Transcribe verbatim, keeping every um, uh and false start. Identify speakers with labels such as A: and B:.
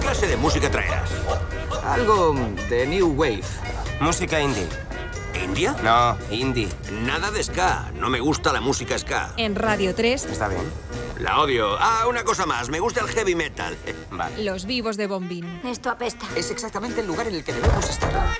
A: clase de música traerás?
B: Algo de New Wave.
C: Música indie.
A: ¿India?
C: No, indie.
A: Nada de ska. No me gusta la música ska.
D: En Radio tres,
C: Está bien.
A: La odio. Ah, una cosa más. Me gusta el heavy metal.
C: Vale.
D: Los Vivos de Bombín.
E: Esto apesta.
B: Es exactamente el lugar en el que debemos estar.